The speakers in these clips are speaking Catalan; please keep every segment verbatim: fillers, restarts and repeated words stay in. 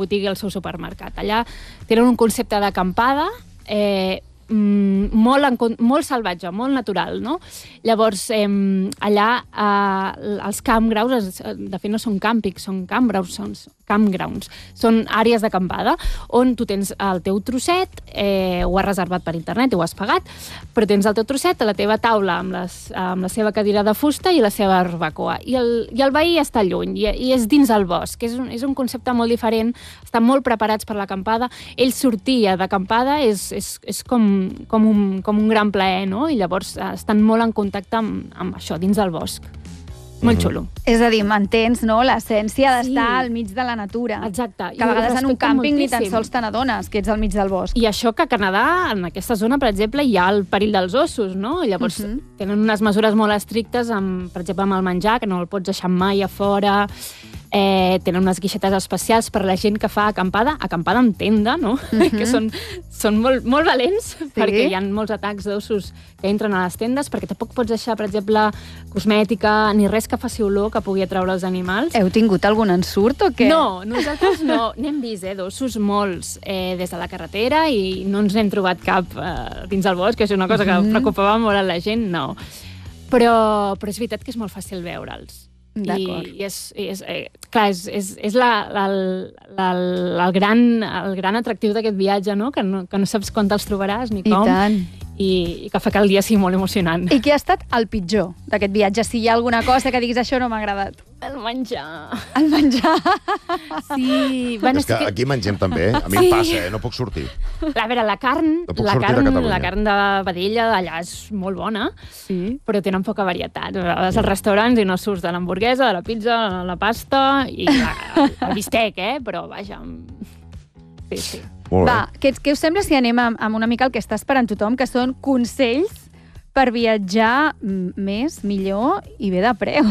botiga i el seu supermercat. Allà tenen un concepte d'acampada eh, molt, molt salvatge, molt natural, no? Llavors, eh, allà eh, els campgrounds, de fet no són càmpics, són campgrounds, són campgrounds, són àrees d'acampada on tu tens el teu trosset, eh, ho has reservat per internet, ho has pagat, però tens el teu trosset a la teva taula amb, les, amb la seva cadira de fusta i la seva barbacoa. I el, i el veí està lluny, i, i és dins el bosc. És un, és un concepte molt diferent, estan molt preparats per l'acampada. Ell sortia d'acampada, és, és, és com, com, un, com un gran plaer, no? I llavors estan molt en contacte amb, amb això, dins del bosc. Molt xulo. És a dir, mantens, no?, l'essència d'estar sí. al mig de la natura. Exacte. Que a vegades en un càmping moltíssim. Ni tan sols te n'adones que ets al mig del bosc. I això que a Canadà, en aquesta zona, per exemple, hi ha el perill dels ossos, no? Llavors, uh -huh. tenen unes mesures molt estrictes, amb, per exemple, amb el menjar, que no el pots deixar mai a fora. Eh, tenen unes guixetes especials per la gent que fa acampada, acampada en tenda, no? Uh -huh. que són, són molt, molt valents, sí. perquè hi ha molts atacs d'ossos que entren a les tendes, perquè tampoc pots deixar, per exemple, cosmètica, ni res que faci olor que pugui atraure els animals. Heu tingut algun ensurt o què? No, nosaltres no. N'hem vist, eh, d'ossos molts eh, des de la carretera i no ens n'hem trobat cap eh, dins el bosc, que és una cosa que uh -huh. preocupava molt a la gent, no. Però, però és veritat que és molt fàcil veure'ls. I, i és, és, eh, clar, és, és, és la, la, la, el, gran, el gran atractiu d'aquest viatge, no? Que, no? que no saps quan te'ls trobaràs ni com. I tant. I, i que fa que el dia sigui molt emocionant. I què ha estat el pitjor d'aquest viatge? Si hi ha alguna cosa que diguis això no m'ha agradat. El menjar. El menjar. Sí. Bueno, és que, que aquí mengem també. A mi sí. em passa, eh? No puc sortir. A veure, la carn, no la carn, de la carn de vedella d'allà és molt bona, sí. però tenen poca varietat. Vas als restaurants i no surts de l'hamburguesa, de la pizza, de la pasta i la, el bistec, eh? Però, vaja... Sí, sí. Va, què, què us sembla si anem amb, amb una mica el que està esperant tothom, que són consells per viatjar més, millor i bé de preu?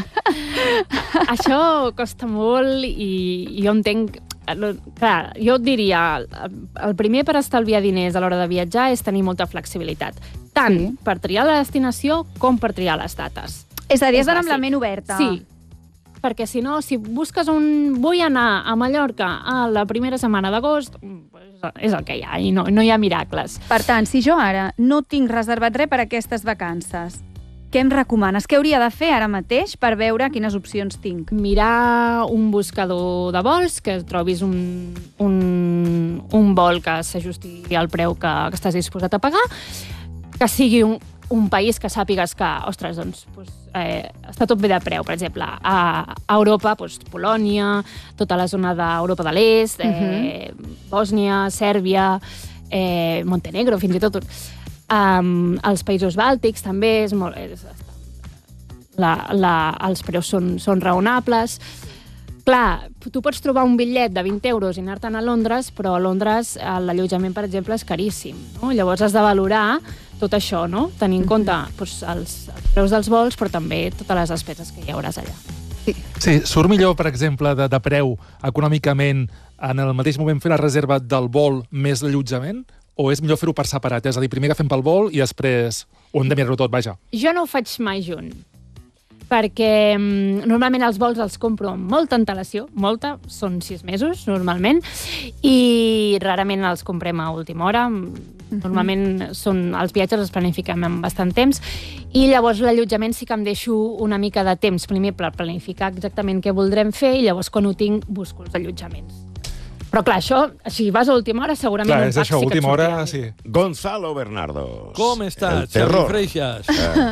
Això costa molt i, i jo entenc... Clar, jo et diria, el primer per estalviar diners a l'hora de viatjar és tenir molta flexibilitat, tant sí. per triar la destinació com per triar les dates. És a dir, has d'anar amb la ment oberta. Sí, perquè si no, si busques un... Vull anar a Mallorca a la primera setmana d'agost, és el que hi ha, i no, no hi ha miracles. Per tant, si jo ara no tinc reservat res per aquestes vacances, què em recomanes? Què hauria de fer ara mateix per veure quines opcions tinc? Mirar un buscador de vols, que trobis un, un, un vol que s'ajusti al preu que, que estàs disposat a pagar, que sigui un, un país que sàpigues que, ostres, doncs, doncs eh, està tot bé de preu. Per exemple, a, a Europa, doncs, Polònia, tota la zona d'Europa de l'Est, eh, uh-huh. Bòsnia, Sèrbia, eh, Montenegro, fins i tot... Um, els països bàltics també és molt, és, la, la, els preus són, són raonables. Clar, tu pots trobar un bitllet de vint euros i anar-te'n a Londres, però a Londres l'allotjament, per exemple, és caríssim, no? Llavors has de valorar tot això, no? Tenir en compte doncs, els, els preus dels vols, però també totes les despeses que hi hauràs allà. Sí, sí, surt millor, per exemple, de, de preu econòmicament en el mateix moment fer la reserva del vol més l'allotjament? O és millor fer-ho per separat? És a dir, primer agafem pel vol i després ho hem de mirar-ho tot, vaja. Jo no ho faig mai junt, perquè um, normalment els vols els compro amb molta antelació, molta, són sis mesos, normalment, i rarament els comprem a última hora. Normalment són, els viatges els planifiquem amb bastant temps, i llavors l'allotjament sí que em deixo una mica de temps primer per planificar exactament què voldrem fer, i llavors quan ho tinc busco els allotjaments. Però clar, això, si vas a última hora, segurament clar, un pack això, sí que última hora, sí. Gonzalo Bernardo. Com estàs, Xavi Freixas?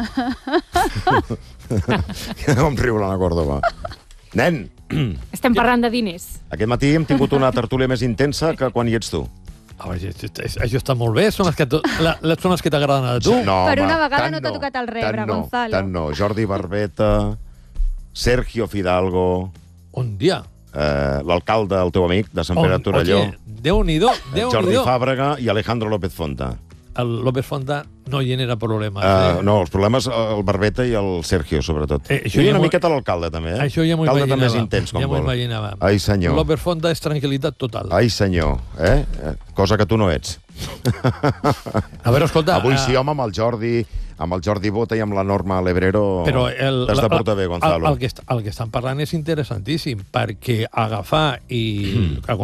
Eh. Com riu l'Anna Córdoba. Nen! Estem parlant de diners. Aquest matí hem tingut una tertúlia més intensa que quan hi ets tu. Oh, això està molt bé, són les que, la, les són les que t'agraden a tu. No, per home, una vegada no t'ha no, tocat el rebre, no, Gonzalo. Tant no, Jordi Barbeta, Sergio Fidalgo... Un dia. Eh, l'alcalde, el teu amic, de Sant Pere de Torelló. Oye, Déu-n'hi-do, Déu-n'hi-do. Jordi Fàbrega i Alejandro López Fonta. El López Fonta no genera problemes. Uh, eh? No, els problemes el Barbeta i el Sergio, sobretot. Eh, I una ja miqueta l'alcalde, també. Eh? Això ja m'ho imaginava. També és imaginava. intens, com ja m'ho vol. imaginava. Ai, senyor. López Fonta és tranquil·litat total. Ai, senyor. Eh? Cosa que tu no ets. A veure, escolta... Avui sí, home, amb el Jordi... amb el Jordi Bota i amb la Norma Lebrero t'has de portar bé, Gonzalo. El, el, que, el que estan parlant és interessantíssim, perquè agafar i... Mm.